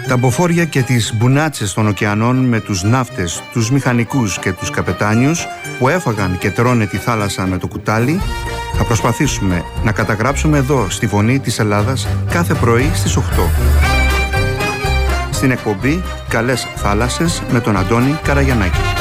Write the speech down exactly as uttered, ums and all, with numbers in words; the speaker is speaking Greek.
Τα μποφόρια και τις μπουνάτσες των ωκεανών με τους ναύτες, τους μηχανικούς και τους καπετάνιους που έφαγαν και τρώνε τη θάλασσα με το κουτάλι, θα προσπαθήσουμε να καταγράψουμε εδώ στη Φωνή της Ελλάδας κάθε πρωί στις οκτώ. Στην εκπομπή «Καλές θάλασσες» με τον Αντώνη Καραγιαννάκη.